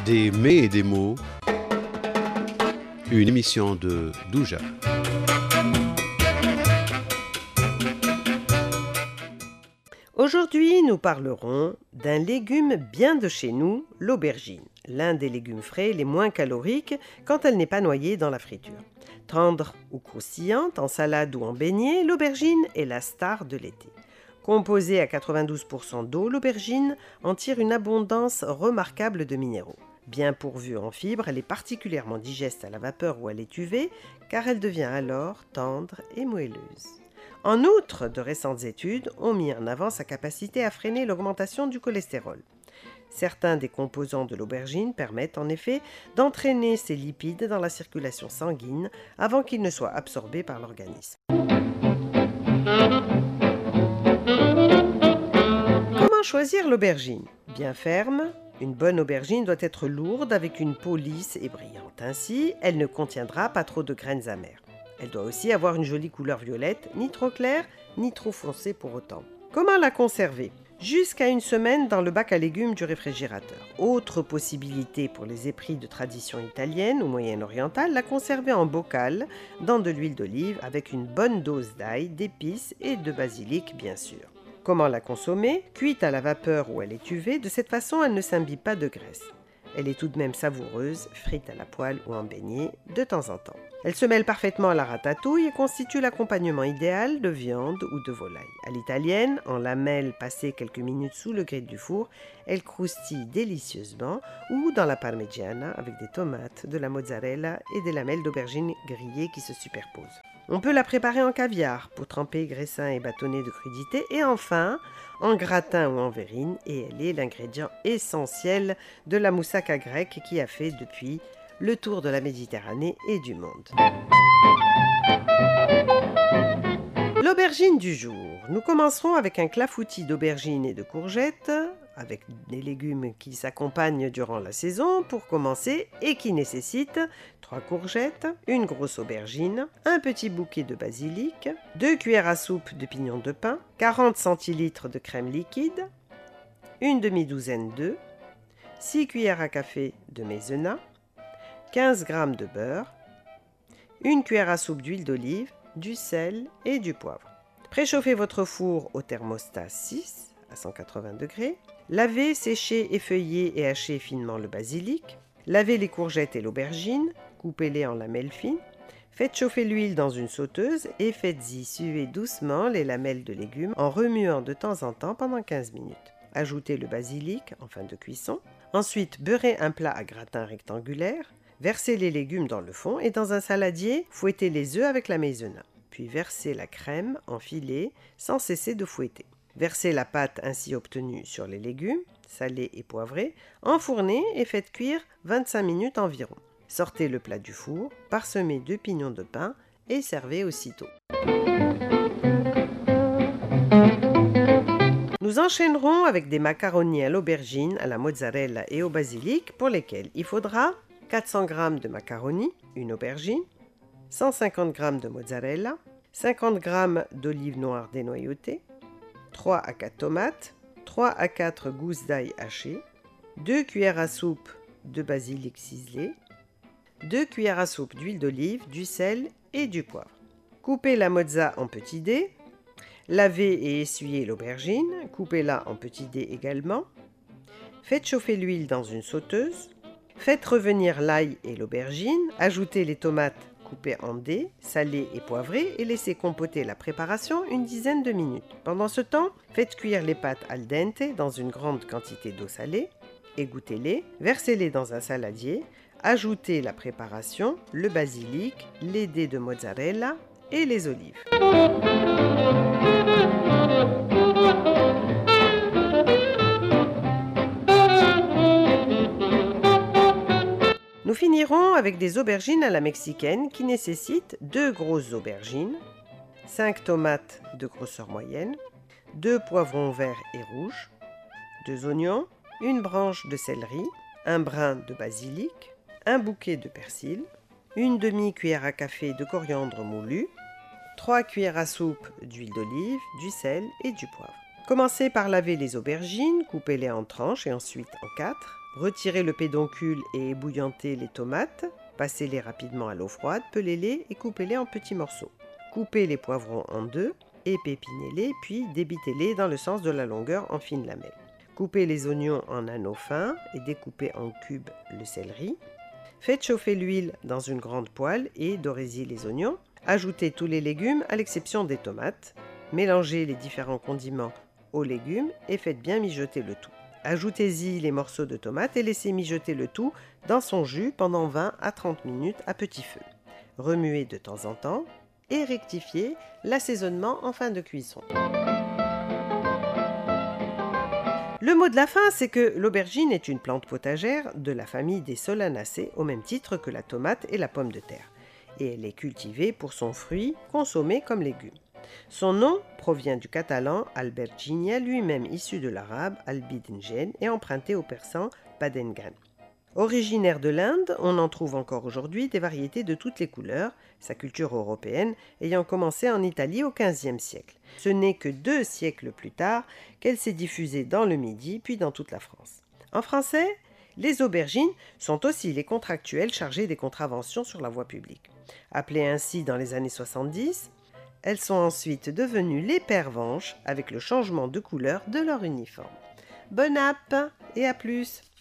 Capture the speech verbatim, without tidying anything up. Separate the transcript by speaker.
Speaker 1: Des mets et des mots, une émission de Douja.
Speaker 2: Aujourd'hui, nous parlerons d'un légume bien de chez nous, l'aubergine, l'un des légumes frais les moins caloriques quand elle n'est pas noyée dans la friture. Tendre ou croustillante, en salade ou en beignet, l'aubergine est la star de l'été. Composée à quatre-vingt-douze pour cent d'eau, l'aubergine en tire une abondance remarquable de minéraux. Bien pourvue en fibres, elle est particulièrement digeste à la vapeur ou à l'étuvée, car elle devient alors tendre et moelleuse. En outre, de récentes études ont mis en avant sa capacité à freiner l'augmentation du cholestérol. Certains des composants de l'aubergine permettent en effet d'entraîner ces lipides dans la circulation sanguine avant qu'ils ne soient absorbés par l'organisme. Comment choisir l'aubergine ? Bien ferme. Une bonne aubergine doit être lourde avec une peau lisse et brillante. Ainsi, elle ne contiendra pas trop de graines amères. Elle doit aussi avoir une jolie couleur violette, ni trop claire, ni trop foncée pour autant. Comment la conserver ? Jusqu'à une semaine dans le bac à légumes du réfrigérateur. Autre possibilité pour les épris de tradition italienne ou moyen-orientale, la conserver en bocal dans de l'huile d'olive avec une bonne dose d'ail, d'épices et de basilic bien sûr. Comment la consommer ? Cuite à la vapeur ou à l'étuvée, de cette façon elle ne s'imbibe pas de graisse. Elle est tout de même savoureuse, frite à la poêle ou en beignet de temps en temps. Elle se mêle parfaitement à la ratatouille et constitue l'accompagnement idéal de viande ou de volaille. À l'italienne, en lamelles passées quelques minutes sous le grill du four, elle croustille délicieusement, ou dans la parmigiana avec des tomates, de la mozzarella et des lamelles d'aubergine grillées qui se superposent. On peut la préparer en caviar pour tremper graissins et bâtonnets de crudité et enfin en gratin ou en verrine et elle est l'ingrédient essentiel de la moussaka grecque qui a fait depuis le tour de la Méditerranée et du monde. L'aubergine du jour. Nous commencerons avec un clafoutis d'aubergines et de courgettes, avec des légumes qui s'accompagnent durant la saison pour commencer et qui nécessitent trois courgettes, une grosse aubergine, un petit bouquet de basilic, deux cuillères à soupe de pignon de pin, quarante centilitres de crème liquide, une demi-douzaine d'œufs, six cuillères à café de maïzena, quinze grammes de beurre, une cuillère à soupe d'huile d'olive, du sel et du poivre. Préchauffez votre four au thermostat six à cent quatre-vingts degrés. Lavez, séchez, effeuillez et hachez finement le basilic. Lavez les courgettes et l'aubergine, coupez-les en lamelles fines. Faites chauffer l'huile dans une sauteuse et faites-y suer doucement les lamelles de légumes en remuant de temps en temps pendant quinze minutes. Ajoutez le basilic en fin de cuisson. Ensuite, beurrez un plat à gratin rectangulaire. Versez les légumes dans le fond et dans un saladier, fouettez les œufs avec la maïzena. Puis versez la crème en filets sans cesser de fouetter. Versez la pâte ainsi obtenue sur les légumes, salés et poivrés, enfournez et faites cuire vingt-cinq minutes environ. Sortez le plat du four, parsemez de pignons de pin et servez aussitôt. Nous enchaînerons avec des macaronis à l'aubergine, à la mozzarella et au basilic pour lesquels il faudra quatre cents grammes de macaronis, une aubergine, cent cinquante grammes de mozzarella, cinquante grammes d'olives noires dénoyautées, trois à quatre tomates, trois à quatre gousses d'ail hachées, deux cuillères à soupe de basilic ciselé, deux cuillères à soupe d'huile d'olive, du sel et du poivre. Coupez la mozza en petits dés, lavez et essuyez l'aubergine, coupez-la en petits dés également, faites chauffer l'huile dans une sauteuse, faites revenir l'ail et l'aubergine, ajoutez les tomates coupées en dés, salées et poivrées et laissez compoter la préparation une dizaine de minutes. Pendant ce temps, faites cuire les pâtes al dente dans une grande quantité d'eau salée, égouttez-les, versez-les dans un saladier, ajoutez la préparation, le basilic, les dés de mozzarella et les olives. Nous finirons avec des aubergines à la mexicaine qui nécessitent deux grosses aubergines, cinq tomates de grosseur moyenne, deux poivrons verts et rouges, deux oignons, une branche de céleri, un brin de basilic, un bouquet de persil, une demi-cuillère à café de coriandre moulu, trois cuillères à soupe d'huile d'olive, du sel et du poivre. Commencez par laver les aubergines, coupez-les en tranches et ensuite en quatre. Retirez le pédoncule et ébouillantez les tomates. Passez-les rapidement à l'eau froide, pelez-les et coupez-les en petits morceaux. Coupez les poivrons en deux et pépinez-les, puis débitez-les dans le sens de la longueur en fines lamelles. Coupez les oignons en anneaux fins et découpez en cubes le céleri. Faites chauffer l'huile dans une grande poêle et dorez-y les oignons. Ajoutez tous les légumes à l'exception des tomates. Mélangez les différents condiments aux légumes et faites bien mijoter le tout. Ajoutez-y les morceaux de tomates et laissez mijoter le tout dans son jus pendant vingt à trente minutes à petit feu. Remuez de temps en temps et rectifiez l'assaisonnement en fin de cuisson. Le mot de la fin, c'est que l'aubergine est une plante potagère de la famille des Solanacées au même titre que la tomate et la pomme de terre. Et elle est cultivée pour son fruit, consommé comme légume. Son nom provient du catalan alberginia, lui-même issu de l'arabe albidnjen et emprunté au persan badengan. Originaire de l'Inde, on en trouve encore aujourd'hui des variétés de toutes les couleurs, sa culture européenne ayant commencé en Italie au quinzième siècle. Ce n'est que deux siècles plus tard qu'elle s'est diffusée dans le Midi puis dans toute la France. En français, les aubergines sont aussi les contractuels chargés des contraventions sur la voie publique. Appelées ainsi dans les années soixante-dix, elles sont ensuite devenues les pervenches avec le changement de couleur de leur uniforme. Bon app et à plus!